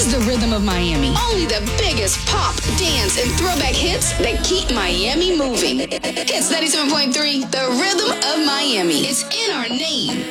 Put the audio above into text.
is the Rhythm of Miami. Only the biggest pop, dance, and throwback hits that keep Miami moving. Hits 97.3, the Rhythm of Miami. It's in our name.